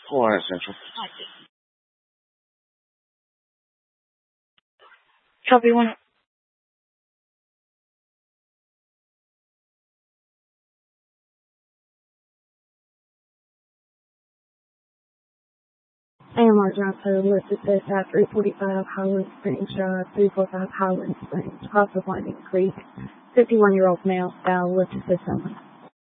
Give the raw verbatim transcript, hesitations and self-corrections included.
Florida Central. Copy one. A M R Drive Code listed says at three forty-five Highland Springs Drive, three forty-five Highland Springs, cross of Lightning Creek. fifty-one-year-old male, style listed system.